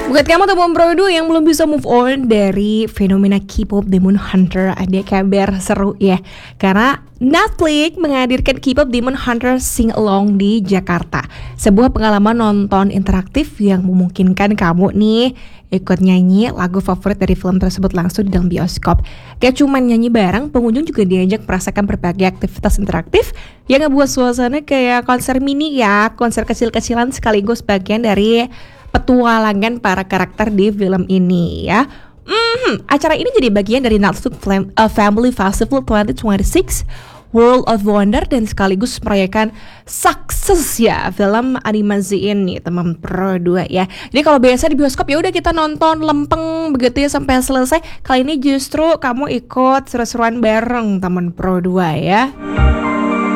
Buat kamu teman Prodo yang belum bisa move on dari fenomena K-pop Demon Hunter, ada kabar seru ya. Karena Netflix menghadirkan K-pop Demon Hunter Sing Along di Jakarta. Sebuah pengalaman nonton interaktif yang memungkinkan kamu nih ikut nyanyi lagu favorit dari film tersebut langsung di dalam bioskop. Gak cuma nyanyi bareng, pengunjung juga diajak merasakan berbagai aktivitas interaktif yang ngebuat suasana kayak konser mini ya, konser kecil-kecilan sekaligus bagian dari petualangan para karakter di film ini ya. Acara ini jadi bagian dari Netflix Family Festival 2026 World of Wonder dan sekaligus merayakan sukses ya film animasi ini teman Pro 2 ya. Jadi kalau biasa di bioskop ya udah kita nonton lempeng begitu ya sampai selesai. Kali ini justru kamu ikut seru-seruan bareng teman Pro 2 ya.